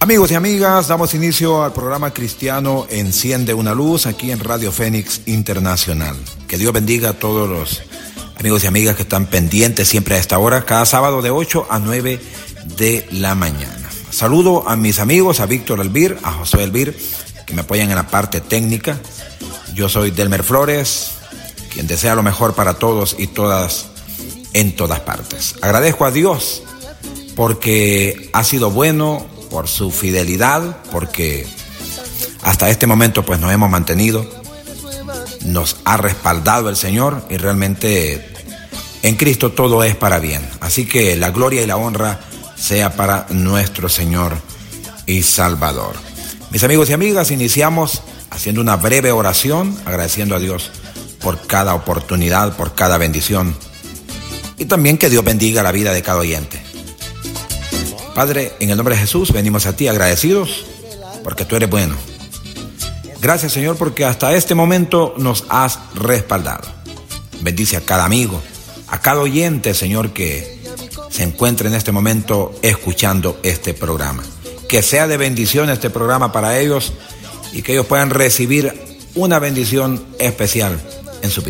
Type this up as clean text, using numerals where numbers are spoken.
Amigos y amigas, damos inicio al programa cristiano Enciende una Luz aquí en Radio Fénix Internacional. Que Dios bendiga a todos los amigos y amigas que están pendientes siempre a esta hora, cada sábado de 8 a 9 de la mañana. Saludo a mis amigos, a Víctor Elvir, a José Elvir, que me apoyan en la parte técnica. Yo soy Delmer Flores, quien desea lo mejor para todos y todas en todas partes. Agradezco a Dios porque ha sido bueno, por su fidelidad, porque hasta este momento pues nos hemos mantenido, nos ha respaldado el Señor y realmente en Cristo todo es para bien. Así que la gloria y la honra sea para nuestro Señor y Salvador. Mis amigos y amigas, iniciamos haciendo una breve oración, agradeciendo a Dios por cada oportunidad, por cada bendición y también que Dios bendiga la vida de cada oyente. Padre, en el nombre de Jesús, venimos a ti agradecidos porque tú eres bueno. Gracias, Señor, porque hasta este momento nos has respaldado. Bendice a cada amigo, a cada oyente, Señor, que se encuentre en este momento escuchando este programa. Que sea de bendición este programa para ellos y que ellos puedan recibir una bendición especial en su vida.